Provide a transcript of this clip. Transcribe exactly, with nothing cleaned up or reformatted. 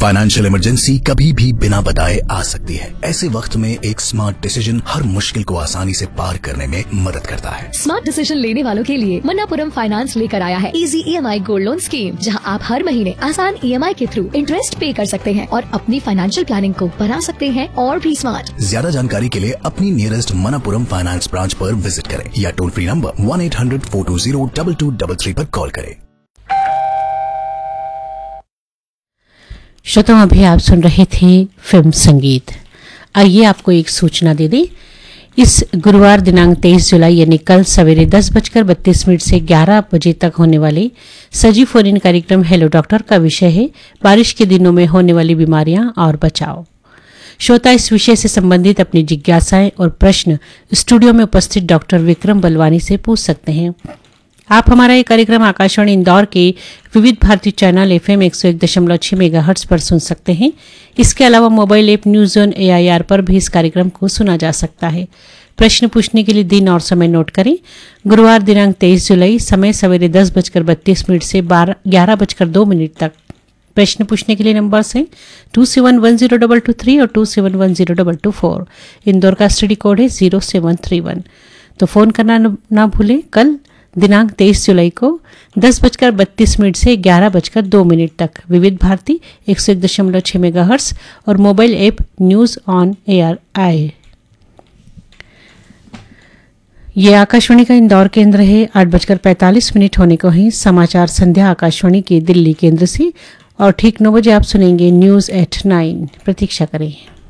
Financial emergency कभी भी बिना बताए आ सकती है। ऐसे वक्त में एक स्मार्ट डिसीजन हर मुश्किल को आसानी से पार करने में मदद करता है। स्मार्ट डिसीजन लेने वालों के लिए मन्नापुरम फाइनेंस लेकर आया है इजी ई एम आई गोल्ड लोन स्कीम, जहां आप हर महीने आसान ई एम आई के थ्रू इंटरेस्ट पे कर सकते हैं और अपनी फाइनेंशियल प्लानिंग को बना सकते हैं और भी स्मार्ट। ज्यादा जानकारी के लिए अपनी नियरेस्ट मन्नापुरम फाइनेंस ब्रांच पर विजिट करें या toll free number one eight hundred four to zero double two double three पर कॉल करें। श्रोताओं, अभी आप सुन रहे थे फिल्म संगीत। आइए आपको एक सूचना दे दें। इस गुरुवार दिनांक तेईस जुलाई यानी कल सवेरे दस बजकर बत्तीस मिनट से ग्यारह बजे तक होने वाले सजीव फोन इन कार्यक्रम हेलो डॉक्टर का विषय है बारिश के दिनों में होने वाली बीमारियां और बचाव। श्रोता इस विषय से संबंधित अपनी जिज्ञासाएं और प्रश्न स्टूडियो में उपस्थित डॉक्टर विक्रम बलवानी से पूछ सकते हैं। आप हमारा ये कार्यक्रम आकाशवाणी इंदौर के विविध भारती चैनल एफ एम एक सौ एक दशमलव छह मेगाहर्ट्ज पर सुन सकते हैं। इसके अलावा mobile app news on A I R पर भी इस कार्यक्रम को सुना जा सकता है। प्रश्न पूछने के लिए दिन और समय नोट करें। गुरुवार दिनांक तेईस जुलाई, समय सवेरे दस बजकर बत्तीस मिनट से बारह ग्यारह बजकर दो मिनट तक। प्रश्न पूछने के लिए नंबर है to seven one zero double two three और to seven one zero double two four. Indore का स्टडी कोड है जीरो सेवन थ्री वन। तो फोन करना ना भूलें। कल दिनांक तेईस जुलाई को दस बजकर बत्तीस मिनट से ग्यारह बजकर दो मिनट तक विविध भारती एक सौ एक दशमलव छह मेगाहर्ट्ज और mobile app news on air आए। ये आकाशवाणी का इंदौर केंद्र है। आठ बजकर पैंतालीस मिनट होने को ही समाचार संध्या आकाशवाणी के दिल्ली केंद्र से और ठीक नौ बजे आप सुनेंगे न्यूज एट नाइन। प्रतीक्षा करें।